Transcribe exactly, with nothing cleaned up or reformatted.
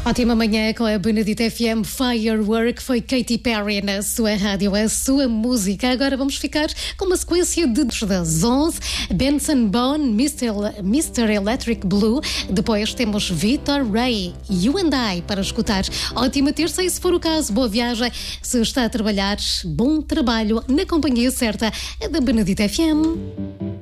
Ótima manhã com a Benedita F M. Firework foi Katy Perry na sua rádio, a sua música. Agora vamos ficar com uma sequência de das onze. Benson Boone, mister mister Electric Blue. Depois temos Victor Ray, You and I, para escutar. Ótima terça e, se for o caso, boa viagem. Se está a trabalhar, bom trabalho na companhia certa da Benedita F M.